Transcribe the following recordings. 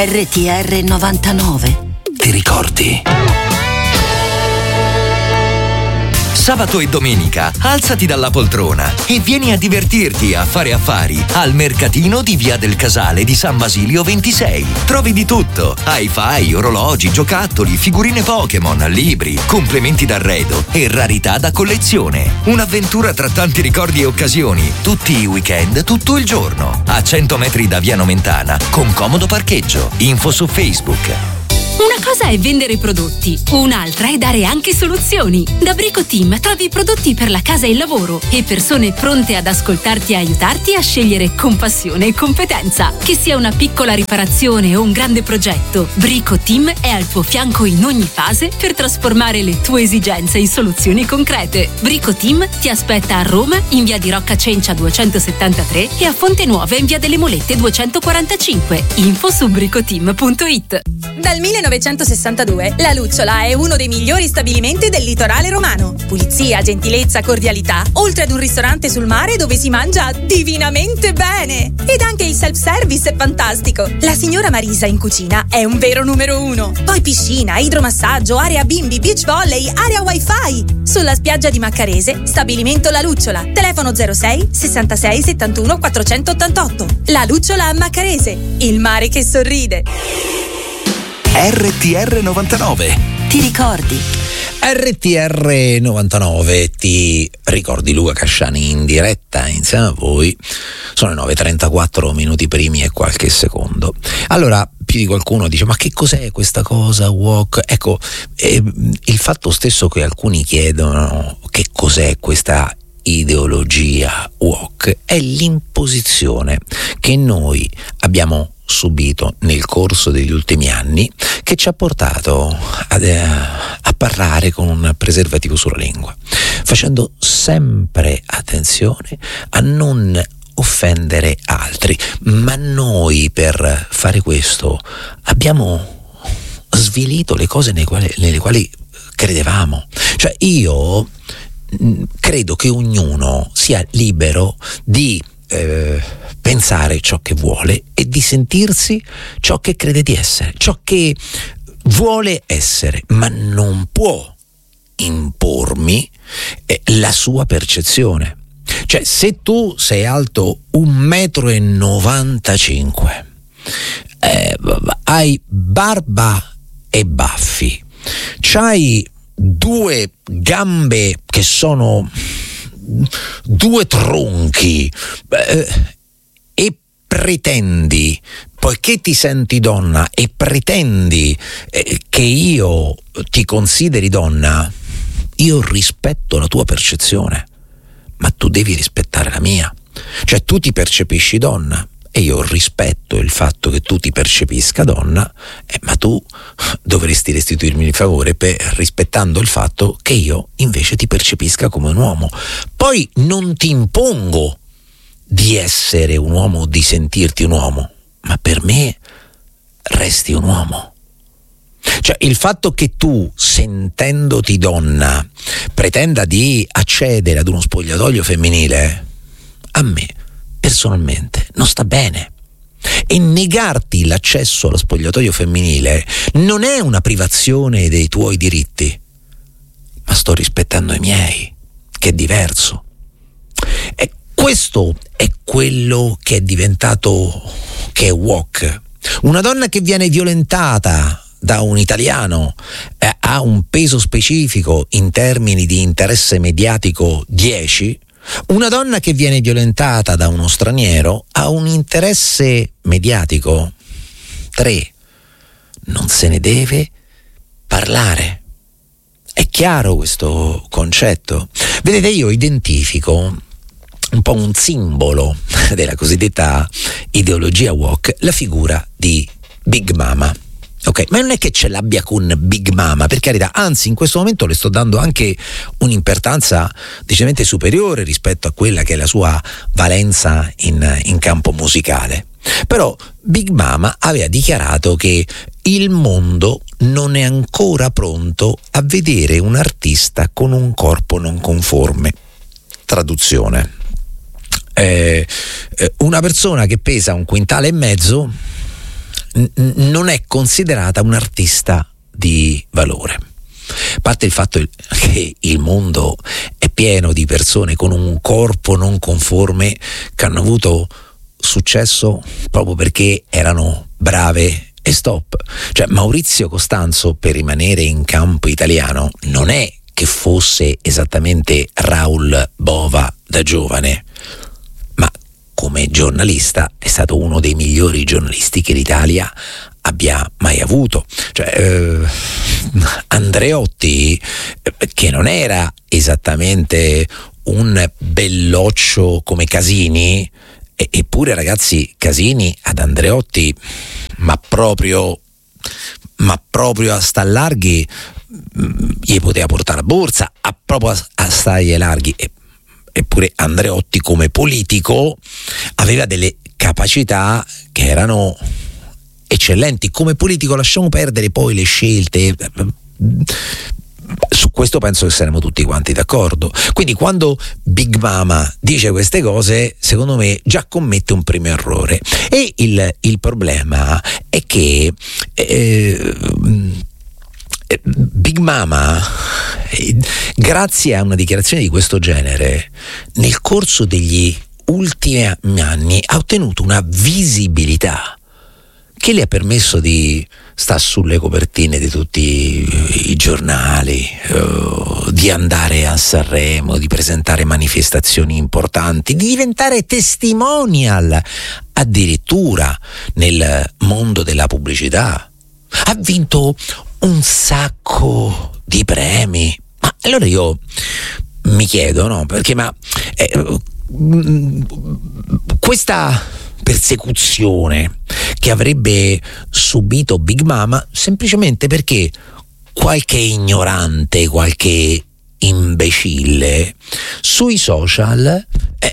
RTR 99. Ti ricordi? Sabato e domenica alzati dalla poltrona e vieni a divertirti a fare affari al mercatino di Via del Casale di San Basilio 26. Trovi di tutto: hi-fi, orologi, giocattoli, figurine Pokémon, libri, complementi d'arredo e rarità da collezione. Un'avventura tra tanti ricordi e occasioni, tutti i weekend, tutto il giorno. A 100 metri da Via Nomentana, con comodo parcheggio. Info su Facebook. Una cosa è vendere prodotti, un'altra è dare anche soluzioni. Da Brico Team trovi prodotti per la casa e il lavoro e persone pronte ad ascoltarti e aiutarti a scegliere con passione e competenza. Che sia una piccola riparazione o un grande progetto, Brico Team è al tuo fianco in ogni fase per trasformare le tue esigenze in soluzioni concrete. Brico Team ti aspetta a Roma in via di Rocca Cencia 273 e a Fonte Nuova in via delle Molette 245. Info su bricoteam.it. Dal 1962 La Lucciola è uno dei migliori stabilimenti del litorale romano. Pulizia, gentilezza, cordialità, oltre ad un ristorante sul mare dove si mangia divinamente bene. Ed anche il self-service è fantastico. La signora Marisa in cucina è un vero numero uno. Poi piscina, idromassaggio, area bimbi, beach volley, area wifi. Sulla spiaggia di Maccarese, stabilimento La Lucciola. Telefono 06 66 71 488. La Lucciola a Maccarese, il mare che sorride. RTR 99. Ti ricordi? RTR 99, ti ricordi? Luca Casciani in diretta insieme a voi. Sono le 9:34 minuti primi e qualche secondo. Allora, più di qualcuno dice: ma che cos'è questa cosa woke? Ecco, il fatto stesso che alcuni chiedono che cos'è questa ideologia woke è l'imposizione che noi abbiamo subito nel corso degli ultimi anni, che ci ha portato a parlare con un preservativo sulla lingua, facendo sempre attenzione a non offendere altri. Ma noi, per fare questo, abbiamo svilito le cose nelle quali credevamo. Cioè, io credo che ognuno sia libero di pensare ciò che vuole e di sentirsi ciò che crede di essere, ciò che vuole essere, ma non può impormi la sua percezione. Cioè, se tu sei alto 1,95 m, hai barba e baffi, c'hai due gambe che sono due tronchi, e pretendi, poiché ti senti donna e pretendi che io ti consideri donna, io rispetto la tua percezione, ma tu devi rispettare la mia. Cioè, tu ti percepisci donna e io rispetto il fatto che tu ti percepisca donna, ma tu dovresti restituirmi il favore rispettando il fatto che io invece ti percepisca come un uomo. Poi non ti impongo di essere un uomo o di sentirti un uomo, ma per me resti un uomo. Cioè, il fatto che tu, sentendoti donna, pretenda di accedere ad uno spogliatoio femminile, a me personalmente non sta bene. E negarti l'accesso allo spogliatoio femminile non è una privazione dei tuoi diritti, ma sto rispettando i miei, che è diverso. E questo è quello che è diventato, che è woke. Una donna che viene violentata da un italiano ha un peso specifico in termini di interesse mediatico 10. Una donna che viene violentata da uno straniero ha un interesse mediatico 3. Non se ne deve parlare. È chiaro questo concetto? Vedete, io identifico un po' un simbolo della cosiddetta ideologia woke, la figura di Big Mama. Ok, ma non è che ce l'abbia con Big Mama, per carità, anzi in questo momento le sto dando anche un'importanza decisamente superiore rispetto a quella che è la sua valenza in campo musicale. Però Big Mama aveva dichiarato che il mondo non è ancora pronto a vedere un artista con un corpo non conforme. Traduzione: una persona che pesa 1,5 quintali non è considerata un artista di valore. A parte il fatto che il mondo è pieno di persone con un corpo non conforme che hanno avuto successo proprio perché erano brave e stop. Cioè Maurizio Costanzo, per rimanere in campo italiano, non è che fosse esattamente Raoul Bova da giovane, ma come giornalista è stato uno dei migliori giornalisti che l'Italia abbia mai avuto. Cioè Andreotti, che non era esattamente un belloccio come Casini, eppure ragazzi, Casini ad Andreotti ma proprio a stallarghi gli poteva portare la borsa, proprio a stagli larghi. Eppure Andreotti come politico aveva delle capacità che erano eccellenti. Come politico lasciamo perdere poi le scelte, su questo penso che saremo tutti quanti d'accordo. Quindi quando Big Mama dice queste cose, secondo me già commette un primo errore, e il problema è che Big Mama, grazie a una dichiarazione di questo genere, nel corso degli ultimi anni ha ottenuto una visibilità che le ha permesso di stare sulle copertine di tutti i giornali, di andare a Sanremo, di presentare manifestazioni importanti, di diventare testimonial addirittura nel mondo della pubblicità. Ha vinto un sacco di premi. Ma allora io mi chiedo, no? Perché questa persecuzione che avrebbe subito Big Mama semplicemente perché qualche ignorante, qualche imbecille sui social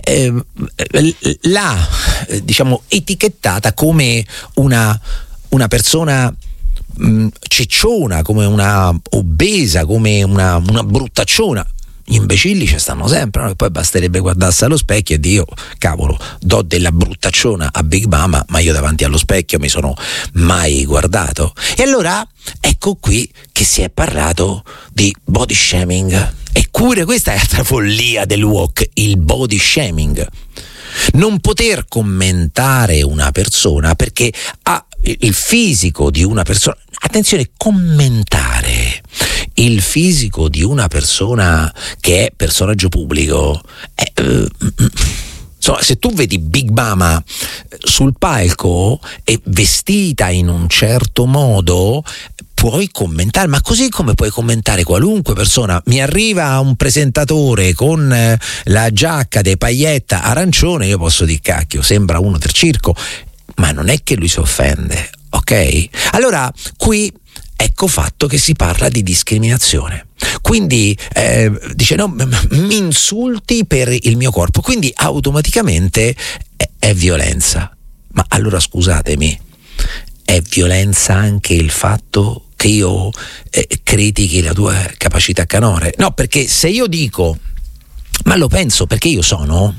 l'ha, diciamo, etichettata come una persona cicciona, come una obesa, come una bruttacciona. Gli imbecilli ci stanno sempre, no? E poi basterebbe guardarsi allo specchio e dire: cavolo, do della bruttacciona a Big Mama, ma io davanti allo specchio mi sono mai guardato. E allora ecco qui che si è parlato di body shaming. Eppure questa è l'altra follia del woke, il body shaming. Non poter commentare una persona perché ha il fisico di una persona. Attenzione, commentare il fisico di una persona che è personaggio pubblico. Insomma, se tu vedi Big Mama sul palco e vestita in un certo modo, puoi commentare, ma così come puoi commentare qualunque persona. Mi arriva un presentatore con la giacca de paglietta arancione, io posso dire: cacchio, sembra uno del circo, ma non è che lui si offende, ok? Allora qui ecco fatto che si parla di discriminazione. Quindi dice: no, mi insulti per il mio corpo, quindi automaticamente è violenza. Ma allora scusatemi, è violenza anche il fatto che io critichi la tua capacità canore? No, perché se io dico, ma lo penso perché io sono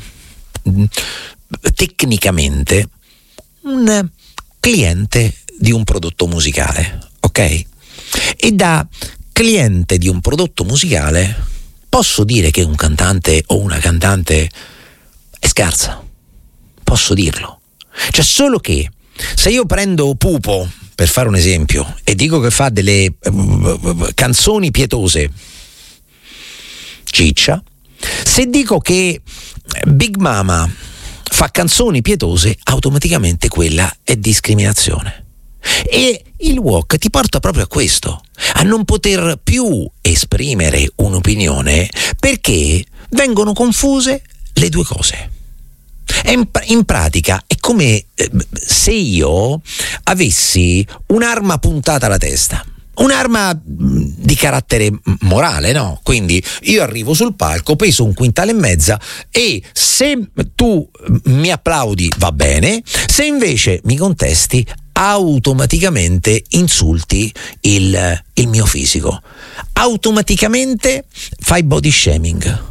tecnicamente un cliente di un prodotto musicale, ok? E da cliente di un prodotto musicale posso dire che un cantante o una cantante è scarsa, posso dirlo. Cioè, solo che se io prendo Pupo, per fare un esempio, e dico che fa delle canzoni pietose, ciccia. Se dico che Big Mama fa canzoni pietose, automaticamente quella è discriminazione. E il woke ti porta proprio a questo, a non poter più esprimere un'opinione perché vengono confuse le due cose. In pratica è come se io avessi un'arma puntata alla testa, un'arma di carattere morale, no? Quindi io arrivo sul palco, peso 1,5 quintali e se tu mi applaudi va bene, se invece mi contesti automaticamente insulti il mio fisico, automaticamente fai body shaming.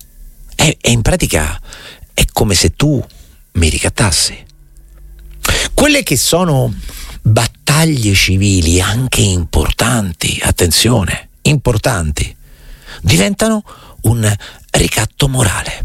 E in pratica è come se tu mi ricattassi. Quelle che sono battaglie civili anche importanti, attenzione, importanti, diventano un ricatto morale.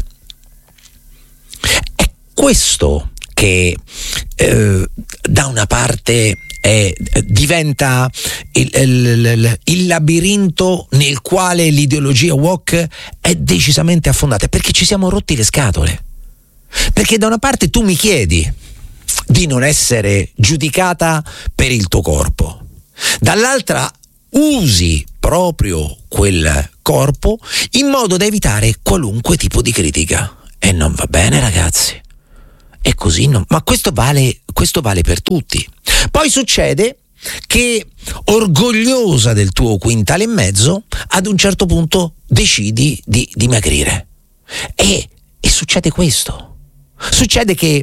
È questo che da una parte diventa il labirinto nel quale l'ideologia woke è decisamente affondata, perché ci siamo rotti le scatole. Perché da una parte tu mi chiedi di non essere giudicata per il tuo corpo, dall'altra usi proprio quel corpo in modo da evitare qualunque tipo di critica, e non va bene, ragazzi. E così no, ma questo vale per tutti. Poi succede che, orgogliosa del tuo 1,5 quintali, ad un certo punto decidi di dimagrire. E succede questo. Succede che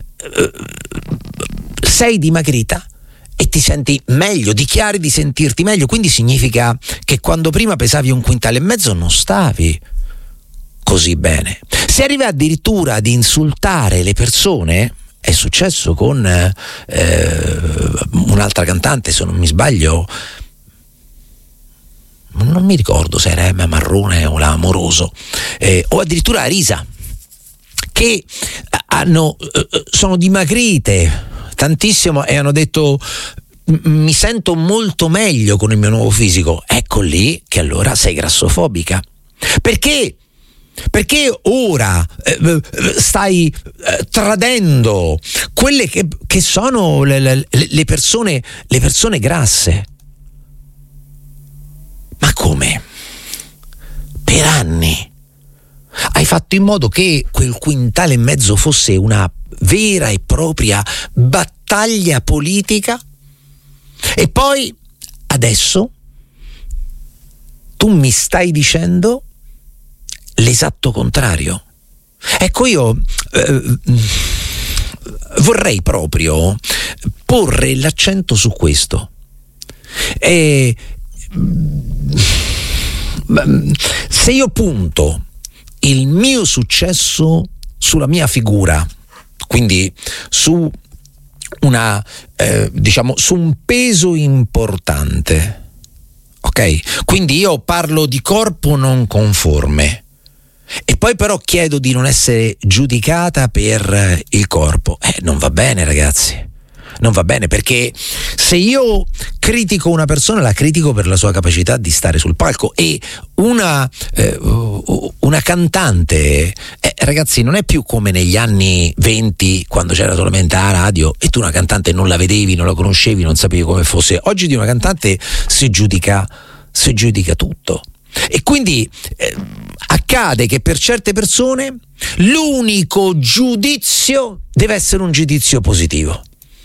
sei dimagrita e ti senti meglio, dichiari di sentirti meglio, quindi significa che quando prima pesavi 1,5 quintali non stavi così bene. Si arriva addirittura ad insultare le persone. È successo con un'altra cantante, se non mi sbaglio, non mi ricordo se era Emma Marrone o la Amoroso, o addirittura Arisa, che sono dimagrite tantissimo e hanno detto: mi sento molto meglio con il mio nuovo fisico. Ecco lì che allora sei grassofobica. Perché ora stai tradendo quelle che sono le persone grasse. Ma come? Per anni hai fatto in modo che quel 1,5 quintali fosse una vera e propria battaglia politica, e poi adesso tu mi stai dicendo l'esatto contrario. Ecco, io vorrei proprio porre l'accento su questo. Se io punto il mio successo sulla mia figura, quindi su su un peso importante, ok? Quindi io parlo di corpo non conforme, e poi però chiedo di non essere giudicata per il corpo. Non va bene, ragazzi. Non va bene, perché se io critico una persona, la critico per la sua capacità di stare sul palco. E una cantante, ragazzi, non è più come negli anni 20, quando c'era solamente la radio e tu una cantante non la vedevi, non la conoscevi, non sapevi come fosse. Oggi di una cantante si giudica tutto. E quindi accade che per certe persone l'unico giudizio deve essere un giudizio positivo.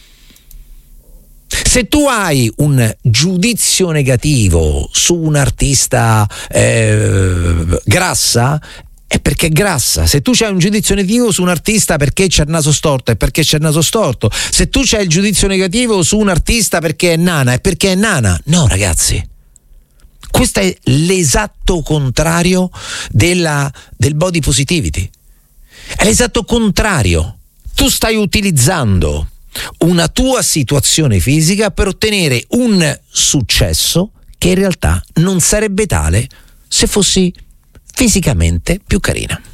Se tu hai un giudizio negativo su un'artista grassa, è perché è grassa. Se tu c'hai un giudizio negativo su un artista perché c'è il naso storto, è perché c'è il naso storto. Se tu c'hai il giudizio negativo su un artista perché è nana, è perché è nana. No, ragazzi, questo è l'esatto contrario del body positivity. È l'esatto contrario. Tu stai utilizzando una tua situazione fisica per ottenere un successo che in realtà non sarebbe tale se fossi fisicamente più carina.